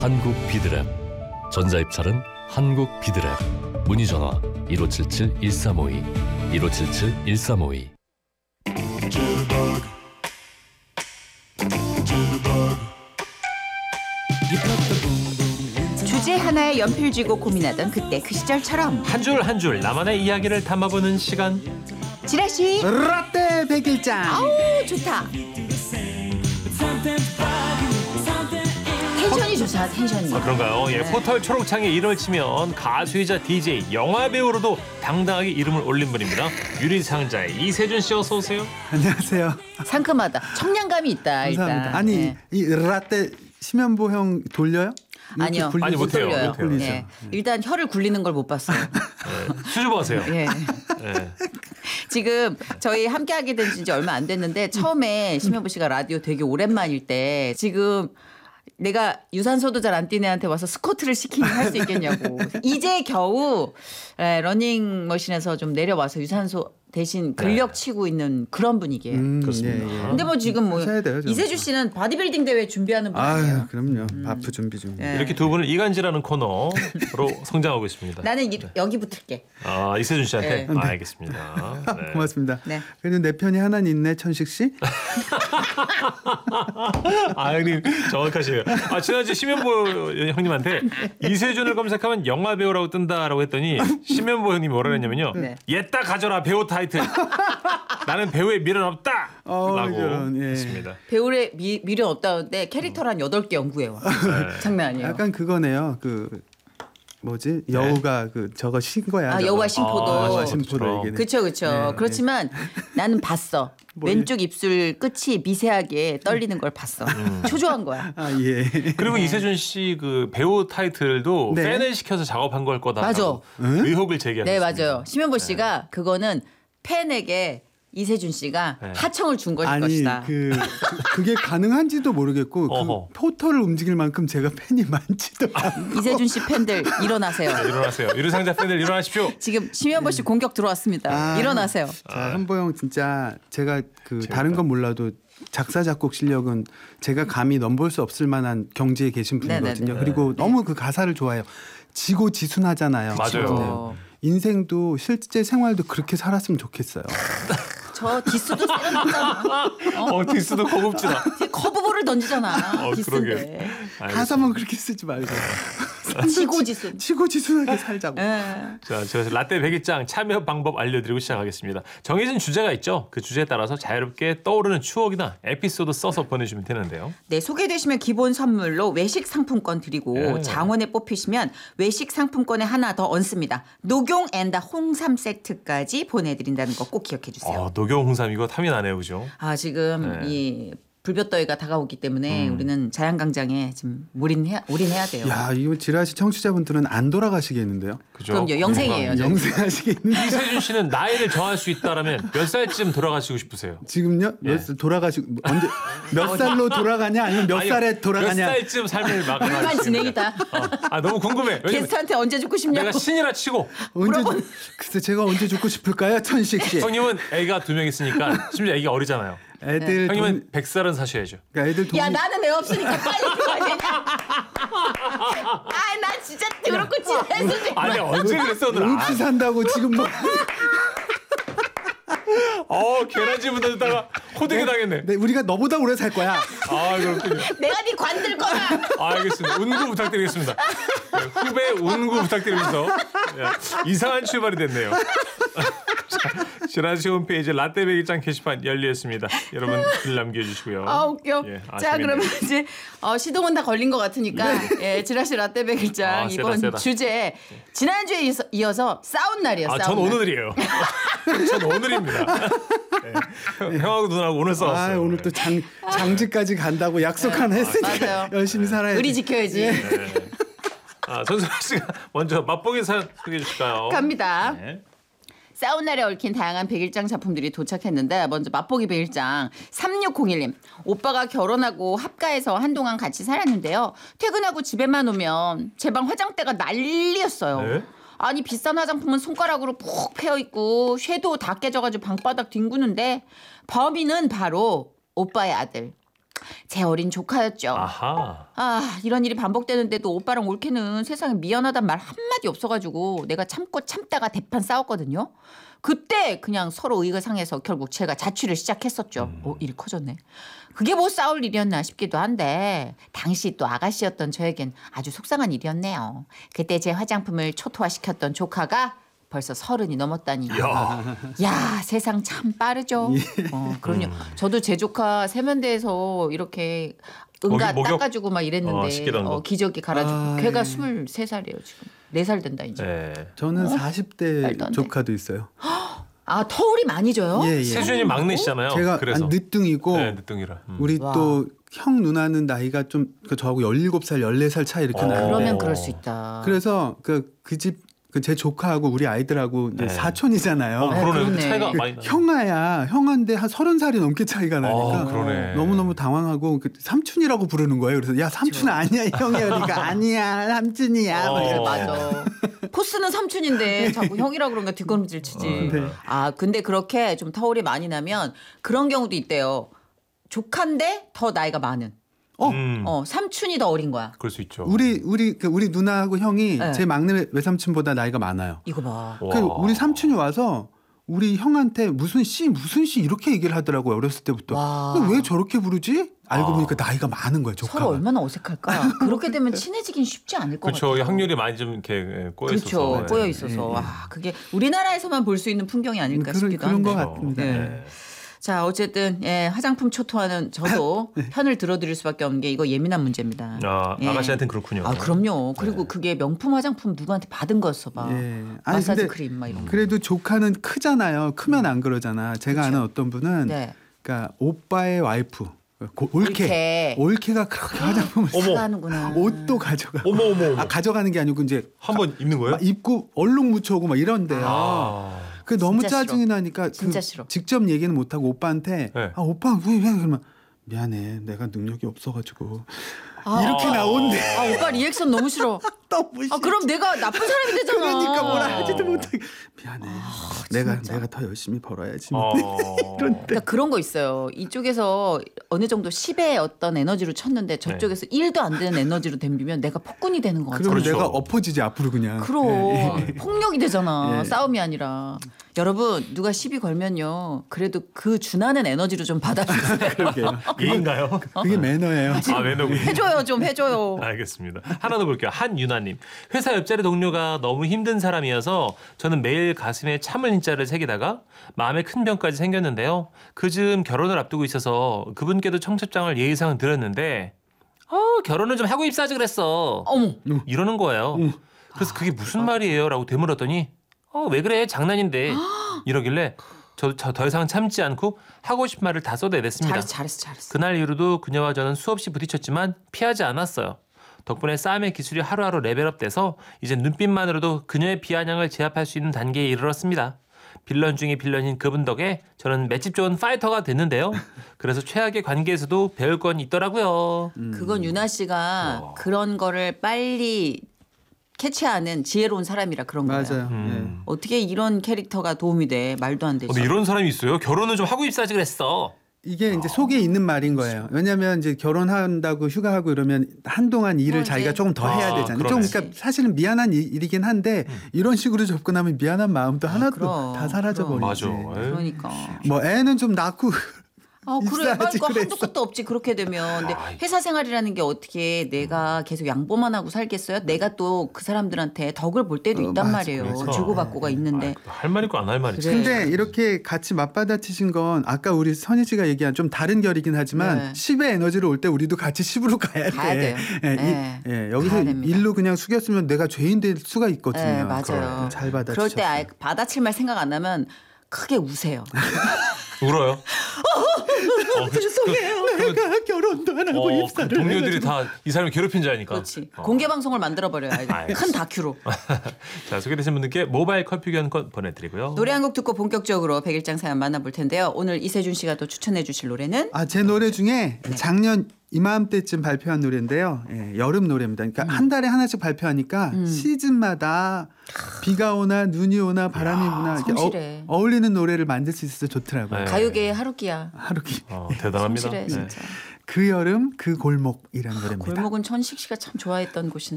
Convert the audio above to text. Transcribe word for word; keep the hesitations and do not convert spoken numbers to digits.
한국 비드랩. 전자입찰은 한국 비드랩. 문의전화 일오칠칠 일삼오이 일오칠칠 일삼오이. 주제 하나에 연필 쥐고 고민하던 그때 그 시절처럼 한 줄 한 줄 나만의 이야기를 담아보는 시간. 지라시 라떼 백일장. 아우 좋다. 텐션이 좋다 텐션이. 아, 그런가요? 예, 네. 포털 초록창에 이름을 치면 가수이자 디제이, 영화배우로도 당당하게 이름을 올린 분입니다. 유리상자의 이세준 씨 어서 오세요. 안녕하세요. 상큼하다. 청량감이 있다. 감사합니다. 일단. 아니 네. 이 라떼 심연보 형 돌려요? 아니요. 굴리죠? 아니, 못해요. 돌려요. 못해요. 굴리죠. 네. 일단 혀를 굴리는 걸 못 봤어요. 네, 수줍어하세요. 예. 네. 지금 저희 함께하게 된 지 얼마 안 됐는데 처음에 심현보 씨가 라디오 되게 오랜만일 때 지금 내가 유산소도 잘 안 뛰는 애한테 와서 스쿼트를 시키면 할 수 있겠냐고. 이제 겨우 에, 러닝머신에서 좀 내려와서 유산소 대신 근력 네. 치고 있는 그런 분위기예요. 음, 그렇습니다. 예, 예. 근데 뭐 지금 뭐 하셔야 돼요, 좀. 이세주 씨는 바디빌딩 대회 준비하는 분 아니에요? 아유, 그럼요. 바프 준비 중. 네. 이렇게 두 분을 이간질하는 코너로 성장하고 있습니다. 나는 이, 여기 붙을게. 아, 이세준 씨한테? 네. 아, 알겠습니다. 네. 고맙습니다. 네. 그래도 내 편이 하나는 있네, 천식 씨. 아, 형님 정확하시네요. 아, 지난주 심현보 형님한테 이세준을 검색하면 영화배우라고 뜬다라고 했더니 심현보 형님이 뭐라 했냐면요. 네. 옛다 가져라 배우 타이틀. 나는 배우의 미련 없다. 어, 라고 저런, 예. 했습니다. 배우의 미, 미련 없다는데 캐릭터를 한 여덟 개 연구해 와. 장난 아니에요. 약간 그거네요. 그 뭐지? 여우가 그 저거 신 거야. 아, 저거. 여우와 심포도. 아, 여우와 심포도. 심포도 얘기네. 그렇죠, 그렇죠. 네, 그렇지만 나는 봤어. 뭘. 왼쪽 입술 끝이 미세하게 떨리는 걸 봤어. 초조한 거야. 아, 예. 그리고 이세준 씨 그 배우 타이틀도 네. 팬을 시켜서 작업한 걸 거다. 맞아. 의혹을 제기하고 네, 있습니다. 맞아요. 심현보 씨가 그거는 팬에게 이세준 씨가 네. 하청을 준 것일 아니 것이다. 그, 그 그게 가능한지도 모르겠고 어허. 그 포털을 움직일 만큼 제가 팬이 많지도 않고. 이세준 씨 팬들 일어나세요. 네, 일어나세요. 유리상자 팬들 일어나십시오. 지금 심현보 씨 공격 들어왔습니다. 아. 일어나세요. 자, 현보형 진짜 제가 그 재밌다. 다른 건 몰라도 작사 작곡 실력은 제가 감히 넘볼 수 없을 만한 경지에 계신 분이거든요. 네네네. 그리고 너무 그 가사를 좋아해요. 지고지순하잖아요. 맞아요. 네. 인생도 실제 생활도 그렇게 살았으면 좋겠어요. 저 디스도 세련됐잖아. 어, 디스도 고급지다. 커브볼을 던지잖아. 어, 디스인데. 가사만 그렇게 쓰지 말고 지고지순. 지고지순하게 살자고. 예. 자, 제가 라떼 백일장 참여 방법 알려드리고 시작하겠습니다. 정해진 주제가 있죠. 그 주제에 따라서 자유롭게 떠오르는 추억이나 에피소드 써서 보내주시면 되는데요. 네, 소개되시면 기본 선물로 외식 상품권 드리고 예. 장원에 뽑히시면 외식 상품권에 하나 더 얹습니다. 녹용 앤다 홍삼 세트까지 보내드린다는 거 꼭 기억해 주세요. 어, 녹용 홍삼 이거 탐이 나네요, 그죠? 아 지금 네. 이 불볕더위가 다가오기 때문에 음. 우리는 자연광장에 지금 올인해야, 올인해야 돼요. 야, 이거 지라시 청취자분들은 안 돌아가시겠는데요? 그죠? 그럼요, 영생이에요. 저희. 영생하시겠는데. 이세준 씨는 나이를 정할 수 있다라면 몇 살쯤 돌아가시고 싶으세요? 지금요? 예. 몇 살 돌아가시고 언제 몇 살로 돌아가냐 아니면 몇 아니요, 살에 돌아가냐? 몇 살쯤 삶을 훌륭한 마감하시는 진행이다. 어. 아, 너무 궁금해. 왜냐면 게스트한테 언제 죽고 싶냐고. 내가 신이라 치고 언제 죽- 글쎄 제가 언제 죽고 싶을까요, 천식 씨? 형님은 애가 두 명 있으니까 심지어 애가 어리잖아요. 애들 돈, 형님은 백 살은 사셔야죠. 그러니까 애들 돈 야 나는 애 없으니까 빨리 죽어야 되냐. 아나 진짜 더럽고 지랄. 아니 언제 그랬어 오늘? 아, 없이 산다고 지금 뭐 어 계란찜 묻어주다가 호되게 당했네. 네, 우리가 너보다 오래 살 거야. 아 그렇군요. 내가 네 관들 거야. 아, 알겠습니다. 운구 부탁드리겠습니다. 네, 후배 운구 부탁드리면서 예, 이상한 출발이 됐네요. 자, 지라시 홈페이지 라떼 백일장 게시판 열렸습니다. 여러분 글 남겨주시고요. 아 웃겨. 예, 아, 자 재밌네요. 그러면 이제 어, 시동은 다 걸린 것 같으니까 예, 지라시 라떼 백일장 아, 세다, 이번 세다. 주제 지난주에 이어서, 이어서 싸운 날이에요. 아, 싸운 전 날. 오늘이에요. 전 오늘입니다. 네. 형- 형하고 누나하고 오늘 아, 싸웠어요. 오늘 또 장 장지까지 간다고 약속 하나 했으니까 맞아요. 열심히 살아야지. 의리 지켜야지. 예. 네. 아, 전소라 씨가 먼저 맛보기 사연 소개해 주실까요? 갑니다. 네. 싸운 날에 얽힌 다양한 백일장 작품들이 도착했는데 먼저 맛보기 백일장 삼육공일 님. 오빠가 결혼하고 합가해서 한동안 같이 살았는데요. 퇴근하고 집에만 오면 제 방 화장대가 난리였어요. 네? 아니 비싼 화장품은 손가락으로 푹 패여있고 쉐도 다 깨져가지고 방바닥 뒹구는데 범인은 바로 오빠의 아들 제 어린 조카였죠. 아하. 아, 이런 일이 반복되는데도 오빠랑 올케는 세상에 미안하단 말 한마디 없어가지고 내가 참고 참다가 대판 싸웠거든요. 그때 그냥 서로 의가 상해서 결국 제가 자취를 시작했었죠. 음. 어, 일이 커졌네. 그게 뭐 싸울 일이었나 싶기도 한데 당시 또 아가씨였던 저에겐 아주 속상한 일이었네요. 그때 제 화장품을 초토화시켰던 조카가 벌써 서른이 넘었다니. 야. 야, 세상 참 빠르죠. 어, 그럼요. 음. 저도 제 조카 세면대에서 이렇게 응가 목욕- 닦아주고 막 이랬는데 어, 시키던 거. 어, 기저귀 갈아주고 아, 걔가 예. 스물세 살이에요 지금. 네 살 된다 이제. 네. 저는 사십 대 말도 안 돼. 조카도 있어요. 아, 터울이 많이 져요? 예, 예. 세준이 막내시잖아요. 제가 그래서 안 늦둥이고 네, 늦둥이라. 음. 우리 와. 또 형 누나는 나이가 좀 그 저하고 열일곱 살, 열네 살 차이 이렇게 어. 나는데 그러면 그럴 수 있다. 그래서 그 그 집 그 제 조카하고 우리 아이들하고 이제 네. 사촌이잖아요. 어, 그러네. 그러네. 차이가 그 많이 나. 형아야 형한데 한 서른 살이 넘게 차이가 나니까 아, 그러네. 너무 너무 당황하고 그 삼촌이라고 부르는 거예요. 그래서 야 삼촌 아니야 형이야 그러니까 아니야 삼촌이야. 막 어. 이래. 맞아. 포스는 삼촌인데 자꾸 형이라 그런가 뒷걸음질 치지. 네. 아, 근데 그렇게 좀 터울이 많이 나면 그런 경우도 있대요. 조카인데 더 나이가 많은. 어 음. 어, 삼촌이 더 어린 거야. 그럴 수 있죠. 우리 우리 그 우리 누나하고 형이 네. 제 막내 외삼촌보다 나이가 많아요. 이거 봐. 와. 그 우리 삼촌이 와서 우리 형한테 무슨 씨 무슨 씨 이렇게 얘기를 하더라고요 어렸을 때부터. 와. 근데 왜 저렇게 부르지? 알고 아. 보니까 나이가 많은 거예요 조카가. 서로 얼마나 어색할까? 그렇게 되면 친해지긴 쉽지 않을 것 그렇죠. 같아요. 확률이 많이 좀 이렇게 꼬여 있어서. 그렇죠. 꼬여 예, 있어서. 예. 아, 그게 우리나라에서만 볼 수 있는 풍경이 아닐까 그런, 싶기도 그런 것 한데. 같습니다. 네. 자, 어쨌든 예, 화장품 초토화는 저도 편을 들어드릴 수밖에 없는 게 이거 예민한 문제입니다. 아, 예. 아가씨한테는 그렇군요. 아, 그럼요. 그리고 네. 그게 명품 화장품 누구한테 받은 거였어 봐. 예. 아니, 마사지 근데 크림 막 이런 거. 그래도 조카는 크잖아요. 크면 안 그러잖아. 제가 그렇죠. 아는 어떤 분은 네. 그러니까 오빠의 와이프 고- 올케 올케. 올케가 그렇게 화장품을 어머. 사가는구나. 옷도 가져가. 어머 어머 어머. 아 가져가는 게 아니고 이제 한번 입는 거예요? 막 입고 얼룩 묻혀오고 막 이런데요. 아. 그 너무 진짜 짜증이 싫어. 나니까 그 진짜 싫어. 직접 얘기는 못 하고 오빠한테 네. 아 오빠 왜 왜 그러면 미안해 내가 능력이 없어가지고 아. 이렇게 나온대. 아, 오빠 리액션 너무 싫어. 너무 아, 그럼 내가 나쁜 사람이 되잖아. 그러니까 뭐라 하지도 못하게 미안해. 내가 진짜. 내가 더 열심히 벌어야지. 어. 그러니까 그런 거 있어요. 이쪽에서 어느 정도 십의 어떤 에너지로 쳤는데 저쪽에서 일도 안 되는 에너지로 댐비면 내가 폭군이 되는 거 같아요. 그러면 그렇죠. 내가 엎어지지 앞으로 그냥. 그럼 예, 예. 폭력이 되잖아. 예. 싸움이 아니라. 여러분 누가 시비 걸면요. 그래도 그 준하는 에너지로 좀 받아주세요. 그러게요. 예인가요? 그게 매너예요. 아 매너군요. 해줘요 좀 해줘요. 알겠습니다. 하나 더 볼게요. 한윤아님. 회사 옆자리 동료가 너무 힘든 사람이어서 저는 매일 가슴에 참을 hin자를 새기다가 마음에 큰 병까지 생겼는데요. 그즈음 결혼을 앞두고 있어서 그분께도 청첩장을 예의상 드렸는데 어, 결혼을 좀 하고 입사하지 그랬어. 어머. 이러는 거예요. 그래서 그게 무슨 말이에요? 라고 되물었더니 어, 왜 그래? 장난인데. 이러길래 저도 더 이상 참지 않고 하고 싶은 말을 다 쏟아냈습니다. 잘했어 잘했어 잘했어. 그날 이후로도 그녀와 저는 수없이 부딪혔지만 피하지 않았어요. 덕분에 싸움의 기술이 하루하루 레벨업돼서 이제 눈빛만으로도 그녀의 비아냥을 제압할 수 있는 단계에 이르렀습니다. 빌런 중에 빌런인 그분 덕에 저는 맷집 좋은 파이터가 됐는데요. 그래서 최악의 관계에서도 배울 건 있더라고요. 그건 유나 씨가 어. 그런 거를 빨리 캐치하는 지혜로운 사람이라 그런 거예요. 맞아요. 음. 어떻게 이런 캐릭터가 도움이 돼? 말도 안 되죠. 근데 이런 사람이 있어요? 결혼을 좀 하고 입사하지 그랬어. 예. 이게 이제 속에 있는 말인 거예요. 왜냐하면 이제 결혼한다고 휴가하고 이러면 한동안 일을 뭐 자기가 이제- 조금 더 아, 해야 되잖아요. 좀 그러네. 그러니까 사실은 미안한 일- 일이긴 한데 이런 식으로 접근하면 미안한 마음도 하나도 그럼, 다 사라져 그럼. 버리지. 맞아. 에이. 그러니까. 뭐 애는 좀 낳고 아, 그래. 입사하지 말거 한도 그랬어. 끝도 없지. 그렇게 되면. 근데 아이. 회사 생활이라는 게 어떻게 내가 계속 양보만 하고 살겠어요? 내가 또 그 사람들한테 덕을 볼 때도 어, 있단 맞아. 말이에요. 그래서. 주고받고가 있는데. 아, 할 말 있고 안 할 말 있지. 그래. 근데 이렇게 같이 맞받아치신 건 아까 우리 선희 씨가 얘기한 좀 다른 결이긴 하지만 네. 십의 에너지로 올 때 우리도 같이 십으로 가야 돼. 가야 돼요. 예, 네. 이- 예, 여기서 가야 됩니다. 일로 그냥 숙였으면 내가 죄인 될 수가 있거든요. 네, 맞아요. 그럼 잘 받아주셨어요. 그럴 때 아예 받아칠 말 생각 안 나면 크게 우세요. 울어요? 어, 그- 죄송해요. 내가 결혼도 안 하고 어, 그 입사를 동료들이 해가지고. 다 이 사람을 괴롭힌 자니까. 그렇지. 어. 공개 방송을 만들어 버려요. 큰 다큐로. 자, 소개되신 분들께 모바일 커피 교환권 보내드리고요. 노래 한 곡 듣고 본격적으로 백일장 사연 만나볼 텐데요. 오늘 이세준 씨가 또 추천해 주실 노래는 아, 제 노래 중에 네. 작년 이맘때쯤 발표한 노래인데요. 예, 여름 노래입니다. 그러니까 음. 한 달에 하나씩 발표하니까 시즌마다 비가 오나 눈이 오나 바람이 부나 이렇게 성실해. 어, 어울리는 노래를 만들 수 있어서 좋더라고요. 네. 가요계의 하루키야. 하루키. 어, 대단합니다. 성실해 네. 진짜. 그 여름 그 골목이라는 노래입니다. 골목은 천식 씨가 참 좋아했던 곳인데.